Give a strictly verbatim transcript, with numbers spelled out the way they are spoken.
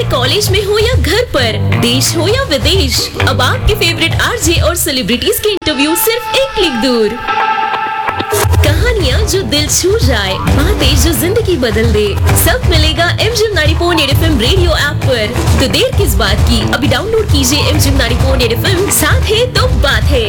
College में हो या घर पर, देश हो या विदेश, अब आपके फेवरेट आरजे और सेलिब्रिटीज के इंटरव्यू सिर्फ एक क्लिक दूर। कहानियाँ जो दिल छू जाए, बातें जो जिंदगी बदल दे, सब मिलेगा MGM ninety point at FM radio app पर। तो देर किस बात की, अभी डाउनलोड कीजिए MGM ninety point at FM. साथ है तो बात है।